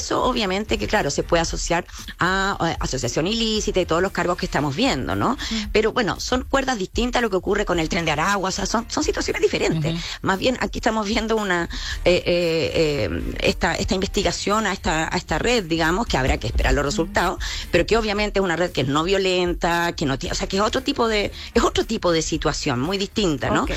Eso obviamente que, claro, se puede asociar a asociación ilícita y todos los cargos que estamos viendo, ¿no? Pero bueno, son cuerdas distintas a lo que ocurre con el Tren de Aragua, o sea, son situaciones diferentes. Más bien, aquí estamos viendo esta investigación a esta red, digamos, que habrá que esperar los resultados, pero que obviamente es una red que es no violenta, que no tiene, o sea, que es otro tipo de situación, muy distinta, ¿no?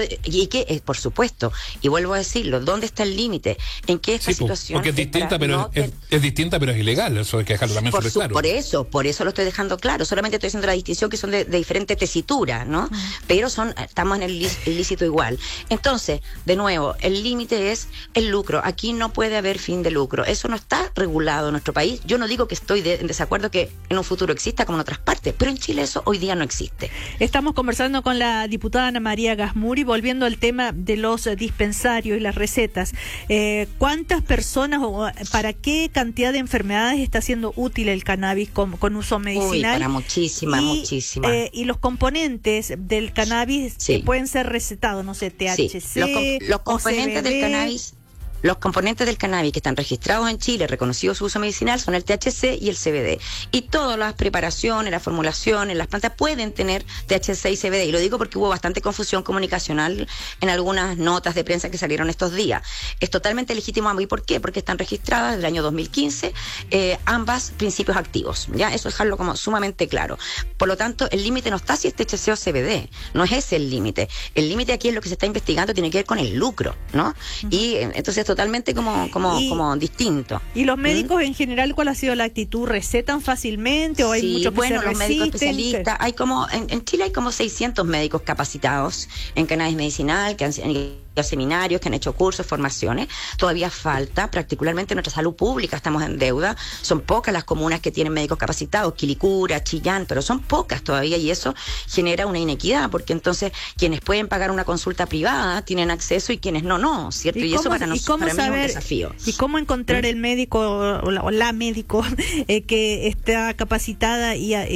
Y que, por supuesto, y vuelvo a decirlo, ¿dónde está el límite? ¿En qué esta situación? Porque es distinta, pero es distinta, pero es ilegal. Eso hay que dejarlo también sobre claro. Por eso lo estoy dejando claro. Solamente estoy haciendo la distinción que son de diferente tesitura, ¿no? Pero estamos en el ilícito igual. Entonces, de nuevo, el límite es el lucro. Aquí no puede haber fin de lucro. Eso no está regulado en nuestro país. Yo no digo que estoy en desacuerdo que en un futuro exista como en otras partes, pero en Chile eso hoy día no existe. Estamos conversando con la diputada Ana María Gasmuri, volviendo al tema de los dispensarios y las recetas. ¿Cuántas personas o para qué cantidad de enfermedades está siendo útil el cannabis con uso medicinal? Para muchísimas. Y los componentes del cannabis pueden ser recetados, no sé, THC, los componentes del cannabis. Los componentes del cannabis que están registrados en Chile, reconocidos su uso medicinal, son el THC y el CBD. Y todas las preparaciones, las formulaciones, las plantas pueden tener THC y CBD. Y lo digo porque hubo bastante confusión comunicacional en algunas notas de prensa que salieron estos días. Es totalmente legítimo ambos. ¿Y por qué? Porque están registradas desde el año 2015 ambas principios activos. ¿Ya? Eso dejarlo como sumamente claro. Por lo tanto, el límite no está si es THC o CBD. No es ese el límite. El límite aquí es lo que se está investigando, tiene que ver con el lucro, ¿no? Y entonces totalmente como distinto. ¿Y los médicos en general cuál ha sido la actitud? ¿Recetan fácilmente o hay muchos que se resisten? Los médicos especialistas, en Chile hay como 600 médicos capacitados en cannabis medicinal, que han seminarios, que han hecho cursos, formaciones. Todavía falta, particularmente en nuestra salud pública, estamos en deuda. Son pocas las comunas que tienen médicos capacitados, Quilicura, Chillán, pero son pocas todavía y eso genera una inequidad, porque entonces quienes pueden pagar una consulta privada tienen acceso y quienes no, ¿cierto? Y eso para mí es un desafío. ¿Y cómo encontrar el médico o la médico que está capacitada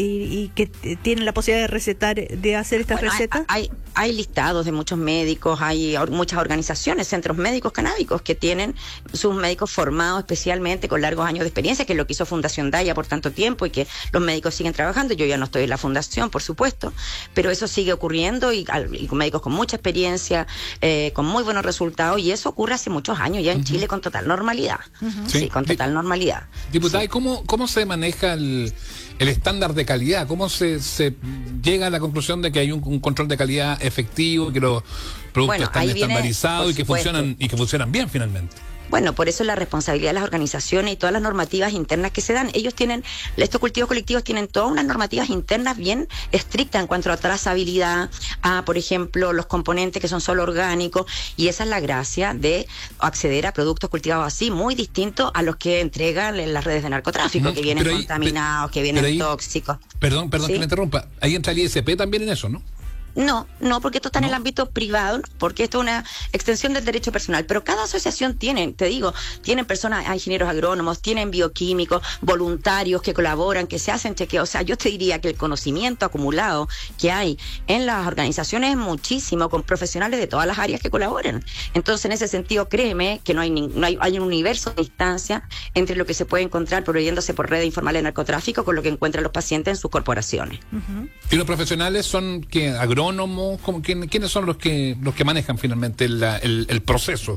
y que tiene la posibilidad de recetar, de hacer estas recetas? Hay listados de muchos médicos, hay muchas organizaciones, centros médicos canábicos que tienen sus médicos formados especialmente con largos años de experiencia, que es lo que hizo Fundación Daya por tanto tiempo y que los médicos siguen trabajando. Yo ya no estoy en la fundación, por supuesto, pero eso sigue ocurriendo y con médicos con mucha experiencia, con muy buenos resultados, y eso ocurre hace muchos años ya en Chile con total normalidad. Sí, con total normalidad. Diputada, ¿y cómo se maneja el estándar de calidad? ¿Cómo se llega a la conclusión de que hay un control de calidad efectivo, que los productos están estandarizados y que funcionan bien finalmente? Bueno, por eso la responsabilidad de las organizaciones y todas las normativas internas que se dan. Estos cultivos colectivos tienen todas unas normativas internas bien estrictas en cuanto a trazabilidad, por ejemplo, los componentes que son solo orgánicos, y esa es la gracia de acceder a productos cultivados así, muy distintos a los que entregan en las redes de narcotráfico, que vienen contaminados, que vienen tóxicos. Perdón que le interrumpa. Ahí entra el ISP también en eso, ¿no? No, porque esto está en el ámbito privado, porque esto es una extensión del derecho personal, pero cada asociación tienen personas, ingenieros agrónomos, tienen bioquímicos, voluntarios que colaboran, que se hacen chequeos. O sea, yo te diría que el conocimiento acumulado que hay en las organizaciones es muchísimo, con profesionales de todas las áreas que colaboran. Entonces, en ese sentido, créeme que hay un universo de distancia entre lo que se puede encontrar proveyéndose por redes informales de narcotráfico con lo que encuentran los pacientes en sus corporaciones. ¿Y los profesionales son agrónomos? ¿Quiénes son los que manejan finalmente el proceso?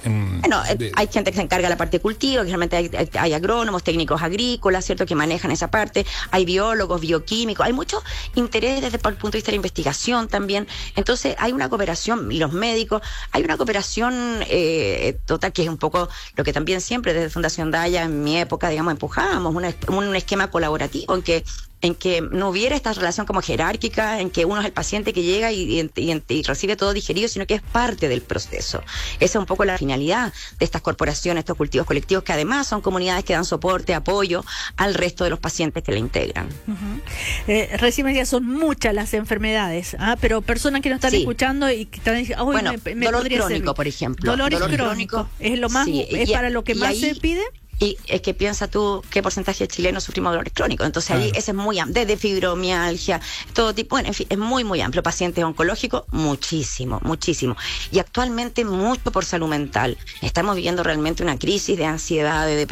Hay gente que se encarga de la parte de cultivo, que realmente hay agrónomos, técnicos agrícolas, ¿cierto?, que manejan esa parte. Hay biólogos, bioquímicos, hay mucho interés desde el punto de vista de la investigación también. Entonces hay una cooperación, y los médicos, hay una cooperación total, que es un poco lo que también siempre desde Fundación Daya, en mi época, digamos, empujábamos, un esquema colaborativo en que no hubiera esta relación como jerárquica, en que uno es el paciente que llega y recibe todo digerido, sino que es parte del proceso. Esa es un poco la finalidad de estas corporaciones, estos cultivos colectivos, que además son comunidades que dan soporte, apoyo al resto de los pacientes que la integran. Recién me decía, son muchas las enfermedades, pero personas que nos están escuchando y que están diciendo, dolor crónico, por ejemplo. Dolor crónico. ¿Es lo más, es para lo que más se pide? Y es que piensa tú qué porcentaje de chilenos sufrimos dolores crónicos. Entonces ahí ese es muy amplio, desde fibromialgia, todo tipo, en fin, es muy, muy amplio. Pacientes oncológicos, muchísimo. Y actualmente mucho por salud mental. Estamos viviendo realmente una crisis de ansiedad, de depresión.